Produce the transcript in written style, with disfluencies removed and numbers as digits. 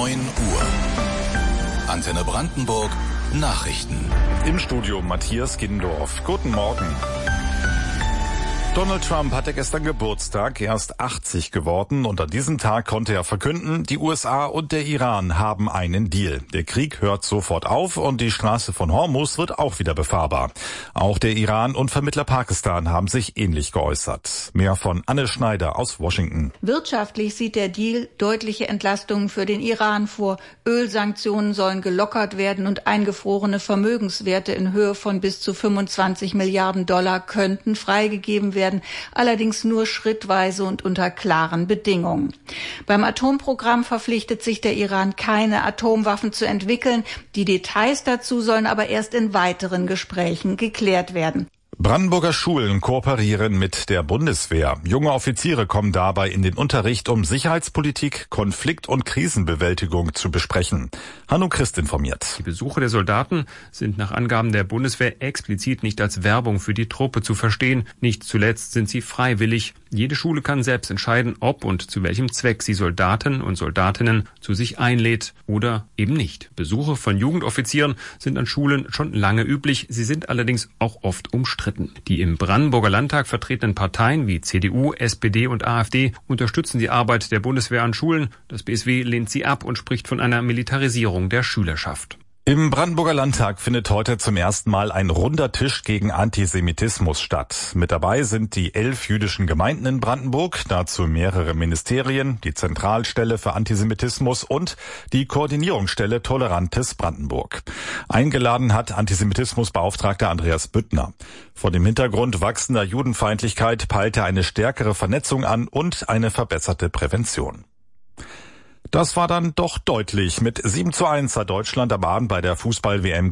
9 Uhr. Antenne Brandenburg Nachrichten. Im Studio Matthias Gindorf. Guten Morgen. Donald Trump hatte gestern Geburtstag, er ist 80 geworden und an diesem Tag konnte er verkünden, die USA und der Iran haben einen Deal. Der Krieg hört sofort auf und die Straße von Hormuz wird auch wieder befahrbar. Auch der Iran und Vermittler Pakistan haben sich ähnlich geäußert. Mehr von Anne Schneider aus Washington. Wirtschaftlich sieht der Deal deutliche Entlastungen für den Iran vor. Ölsanktionen sollen gelockert werden und eingefrorene Vermögenswerte in Höhe von bis zu 25 Milliarden Dollar könnten freigegeben werden, allerdings nur schrittweise und unter klaren Bedingungen. Beim Atomprogramm verpflichtet sich der Iran, keine Atomwaffen zu entwickeln. Die Details dazu sollen aber erst in weiteren Gesprächen geklärt werden. Brandenburger Schulen kooperieren mit der Bundeswehr. Junge Offiziere kommen dabei in den Unterricht, um Sicherheitspolitik, Konflikt- und Krisenbewältigung zu besprechen. Hanno Christ informiert. Die Besuche der Soldaten sind nach Angaben der Bundeswehr explizit nicht als Werbung für die Truppe zu verstehen. Nicht zuletzt sind sie freiwillig. Jede Schule kann selbst entscheiden, ob und zu welchem Zweck sie Soldaten und Soldatinnen zu sich einlädt oder eben nicht. Besuche von Jugendoffizieren sind an Schulen schon lange üblich. Sie sind allerdings auch oft umstritten. Die im Brandenburger Landtag vertretenen Parteien wie CDU, SPD und AfD unterstützen die Arbeit der Bundeswehr an Schulen. Das BSW lehnt sie ab und spricht von einer Militarisierung der Schülerschaft. Im Brandenburger Landtag findet heute zum ersten Mal ein runder Tisch gegen Antisemitismus statt. Mit dabei sind die 11 jüdischen Gemeinden in Brandenburg, dazu mehrere Ministerien, die Zentralstelle für Antisemitismus und die Koordinierungsstelle Tolerantes Brandenburg. Eingeladen hat Antisemitismusbeauftragter Andreas Büttner. Vor dem Hintergrund wachsender Judenfeindlichkeit peilt er eine stärkere Vernetzung an und eine verbesserte Prävention. Das war dann doch deutlich. Mit 7:1 hat Deutschland am Abend bei der Fußball-WM